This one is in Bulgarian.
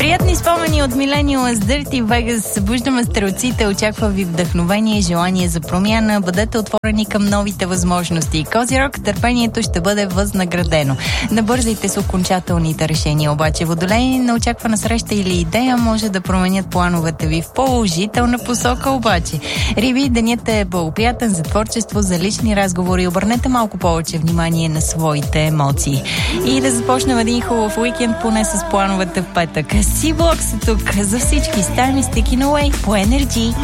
Приятни спомени от Millennials Dirty Vegas. Събуждаме стрелците, очаква ви вдъхновение и желание за промяна. Бъдете отворени към новите възможности. Козирог, търпението ще бъде възнаградено. Набързайте с окончателните решения. Обаче Водолей, на очаквана среща или идея може да променят плановете ви в положителна посока. Обаче Риби, денят е благоприятен за творчество, за лични разговори. Обърнете малко повече внимание на своите емоции. И да започнем един хубав уикенд, поне с плановете в петък. Си-блок са тук за всички. Style Sticking Away по Energy.